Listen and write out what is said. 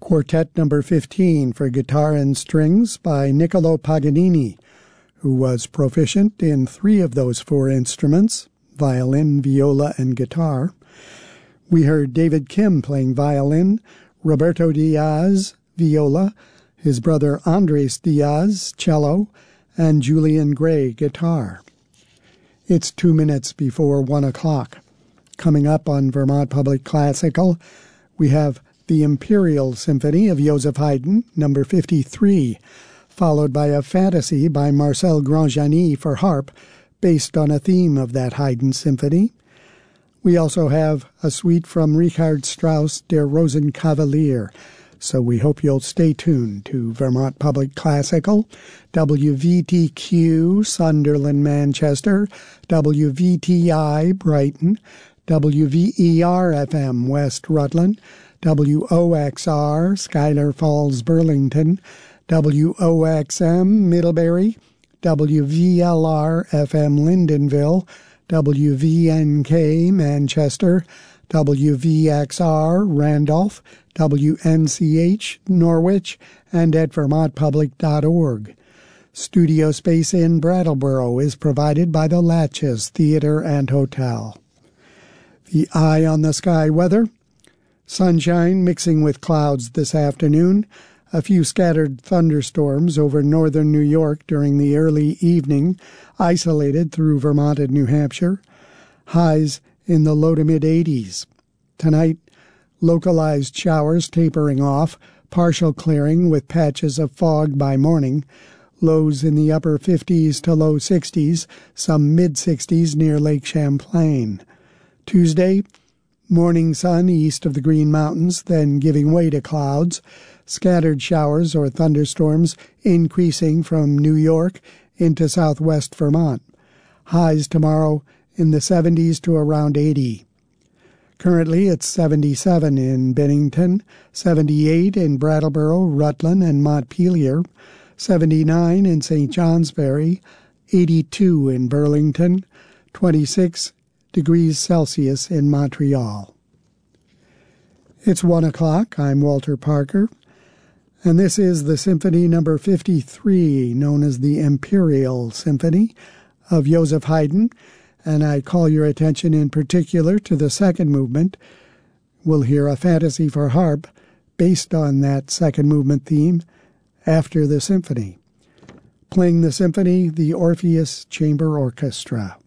Quartet number 15 for guitar and strings by Niccolo Paganini, who was proficient in 3 of those 4 instruments, violin, viola, and guitar. We heard David Kim playing violin, Roberto Diaz, viola, his brother Andres Diaz, cello, and Julian Gray, guitar. It's 2 minutes before 1 o'clock. Coming up on Vermont Public Classical, we have the Imperial Symphony of Joseph Haydn, number 53, followed by a fantasy by Marcel Grandjani for harp, based on a theme of that Haydn symphony. We also have a suite from Richard Strauss, Der Rosenkavalier, so we hope you'll stay tuned to Vermont Public Classical, WVTQ, Sunderland, Manchester, WVTI, Brighton, WVER-FM, West Rutland, WOXR, Schuyler Falls, Burlington, WOXM, Middlebury, WVLR-FM, Lyndonville, WVNK, Manchester, WVXR, Randolph, WNCH, Norwich, and at vermontpublic.org. Studio space in Brattleboro is provided by the Latches Theater and Hotel. The Eye on the Sky weather: sunshine mixing with clouds this afternoon, a few scattered thunderstorms over northern New York during the early evening, isolated through Vermont and New Hampshire. Highs in the low to mid-80s. Tonight, localized showers tapering off, partial clearing with patches of fog by morning. Lows in the upper 50s to low 60s, some mid-60s near Lake Champlain. Tuesday, morning sun east of the Green Mountains, then giving way to clouds. Scattered showers or thunderstorms increasing from New York into southwest Vermont. Highs tomorrow in the 70s to around 80. Currently it's 77 in Bennington, 78 in Brattleboro, Rutland, and Montpelier, 79 in St. Johnsbury, 82 in Burlington, 26 degrees Celsius in Montreal. It's 1 o'clock. I'm Walter Parker, and this is the Symphony number 53, known as the Imperial Symphony of Joseph Haydn, and I call your attention in particular to the second movement. We'll hear a fantasy for harp based on that second movement theme after the symphony. Playing the symphony, the Orpheus Chamber Orchestra.